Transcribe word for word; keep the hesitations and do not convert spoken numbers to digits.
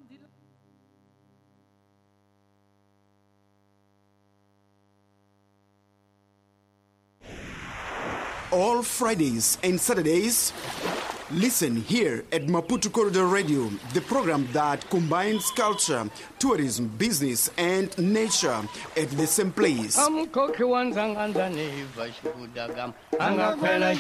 All Fridays and Saturdays, listen here at Maputo Corridor Radio, the program that combines culture, tourism, business, and nature at the same place.